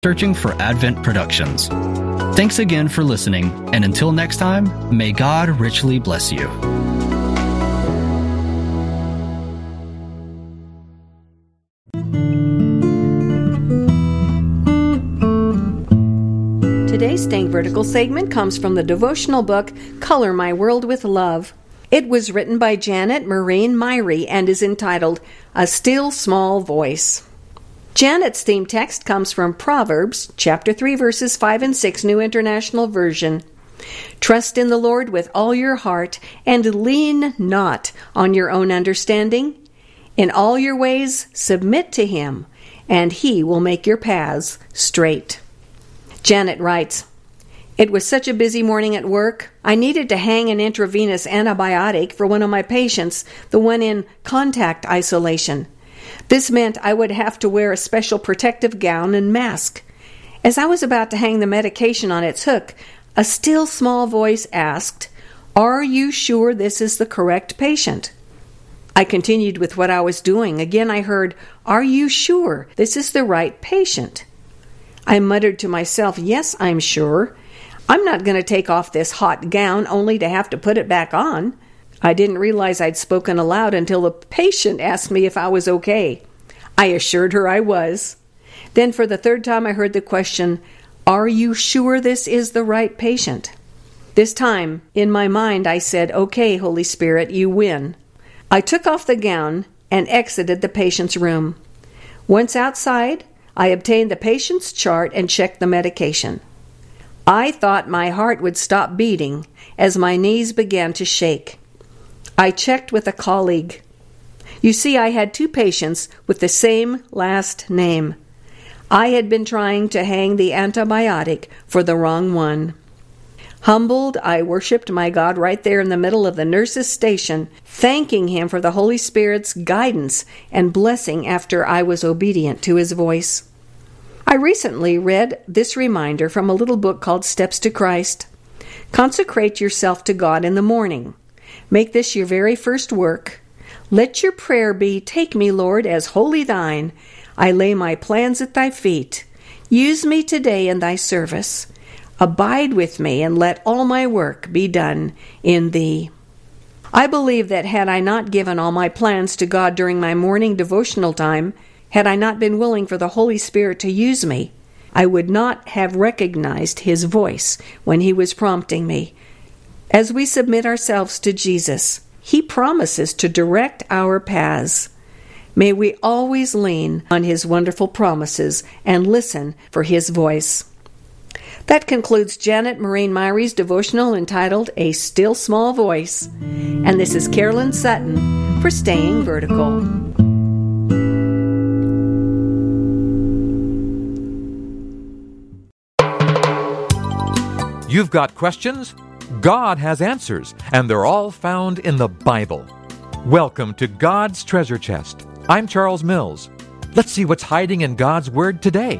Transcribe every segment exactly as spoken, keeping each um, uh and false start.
searching for Advent Productions. Thanks again for listening, and until next time, may God richly bless you. Today's Staying Vertical segment comes from the devotional book, Color My World with Love. It was written by Janet Marine Myrie and is entitled, A Still Small Voice. Janet's theme text comes from Proverbs, chapter three, verses five and six, New International Version. Trust in the Lord with all your heart, and lean not on your own understanding. In all your ways submit to Him, and He will make your paths straight. Janet writes, It was such a busy morning at work. I needed to hang an intravenous antibiotic for one of my patients, the one in contact isolation. This meant I would have to wear a special protective gown and mask. As I was about to hang the medication on its hook, a still small voice asked, Are you sure this is the correct patient? I continued with what I was doing. Again I heard, Are you sure this is the right patient? I muttered to myself, Yes, I'm sure. I'm not going to take off this hot gown only to have to put it back on. I didn't realize I'd spoken aloud until the patient asked me if I was okay. I assured her I was. Then for the third time I heard the question, Are you sure this is the right patient? This time, in my mind, I said, Okay, Holy Spirit, you win. I took off the gown and exited the patient's room. Once outside, I obtained the patient's chart and checked the medication. I thought my heart would stop beating as my knees began to shake. I checked with a colleague. You see, I had two patients with the same last name. I had been trying to hang the antibiotic for the wrong one. Humbled, I worshipped my God right there in the middle of the nurse's station, thanking Him for the Holy Spirit's guidance and blessing after I was obedient to His voice. I recently read this reminder from a little book called Steps to Christ. Consecrate yourself to God in the morning. Make this your very first work. Let your prayer be, Take me, Lord, as wholly thine. I lay my plans at thy feet. Use me today in thy service. Abide with me, and let all my work be done in thee. I believe that had I not given all my plans to God during my morning devotional time, had I not been willing for the Holy Spirit to use me, I would not have recognized His voice when He was prompting me. As we submit ourselves to Jesus, He promises to direct our paths. May we always lean on His wonderful promises and listen for His voice. That concludes Janet Marine Myrie's devotional entitled A Still Small Voice. And this is Carolyn Sutton for Staying Vertical. You've got questions? God has answers, and they're all found in the Bible. Welcome to God's Treasure Chest. I'm Charles Mills. Let's see what's hiding in God's Word today.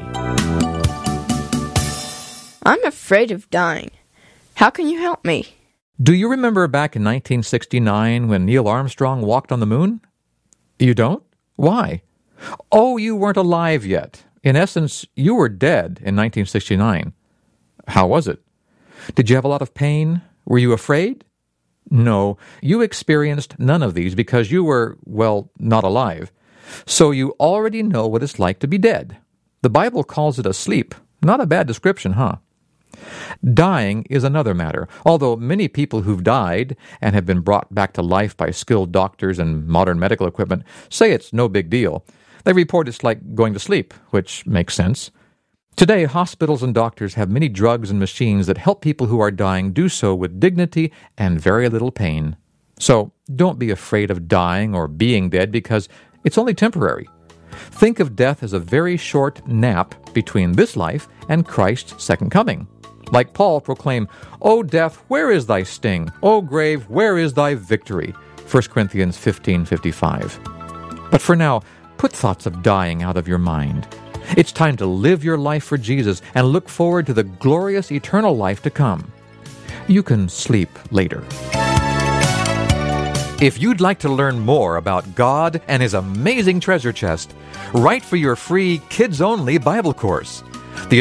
I'm afraid of dying. How can you help me? Do you remember back in nineteen sixty-nine when Neil Armstrong walked on the moon? You don't? Why? Oh, you weren't alive yet. In essence, you were dead in nineteen sixty-nine. How was it? Did you have a lot of pain? Were you afraid? No, you experienced none of these because you were, well, not alive. So you already know what it's like to be dead. The Bible calls it a sleep. Not a bad description, huh? Dying is another matter. Although many people who've died and have been brought back to life by skilled doctors and modern medical equipment say it's no big deal. They report it's like going to sleep, which makes sense. Today, hospitals and doctors have many drugs and machines that help people who are dying do so with dignity and very little pain. So don't be afraid of dying or being dead because it's only temporary. Think of death as a very short nap between this life and Christ's second coming. Like Paul proclaimed, O death, where is thy sting? O grave, where is thy victory? First Corinthians fifteen fifty-five. But for now, put thoughts of dying out of your mind. It's time to live your life for Jesus and look forward to the glorious eternal life to come. You can sleep later. If you'd like to learn more about God and His amazing treasure chest, write for your free kids-only Bible course. The